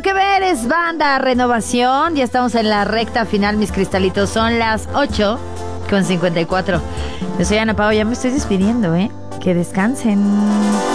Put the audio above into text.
que ver es Banda Renovación. Ya estamos en la recta final, mis cristalitos. Son las 8:54. Yo soy Ana Pao, ya me estoy despidiendo, ¿eh? Que descansen.